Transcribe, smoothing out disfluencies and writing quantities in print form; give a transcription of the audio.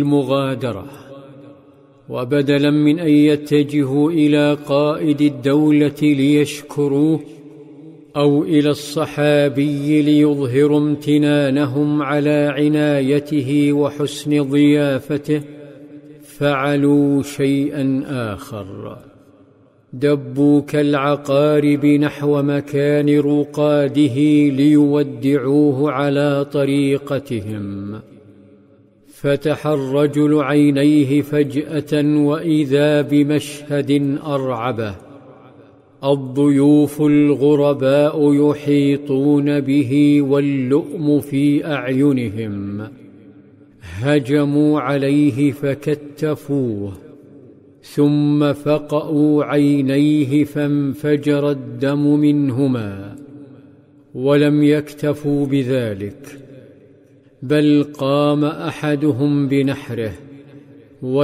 المغادرة، وبدلا من أن يتجهوا إلى قائد الدولة ليشكروه أو إلى الصحابي ليظهروا امتنانهم على عنايته وحسن ضيافته، فعلوا شيئا آخر: دبوا كالعقارب نحو مكان رقاده ليودعوه على طريقتهم. فتح الرجل عينيه فجأة وإذا بمشهد أرعبه: الضيوف الغرباء يحيطون به واللؤم في أعينهم. هجموا عليه فكتفوه، ثم فقأوا عينيه فانفجر الدم منهما. ولم يكتفوا بذلك، بل قام أحدهم بنحره